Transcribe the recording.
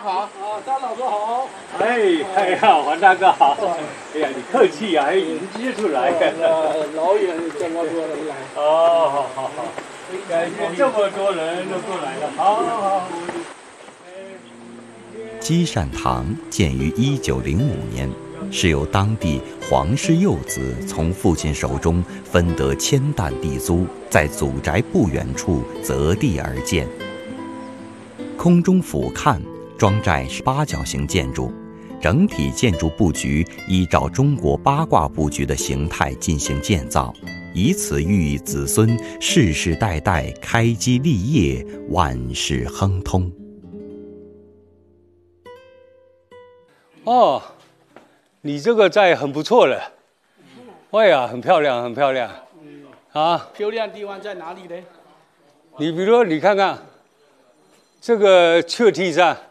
好。 啊，张老师好。 哎呀，黄大哥好。哎呀，你客气啊，还迎接出来。 老远这么多人来。 哦，好。感谢这么多人都过来了，好。 积善堂建于1905年，是由当地黄氏幼子从父亲手中分得1000担地租，在祖宅不远处择地而建。空中俯瞰，庄寨是8角形建筑，整体建筑布局依照中国八卦布局的形态进行建造，以此寓意子孙世世代代开基立业，万事亨通。 哦，你这个寨很不错了。哎呀，很漂亮，很漂亮。啊， 漂亮地方在哪里呢？ 你比如说，你看看这个侧梯站，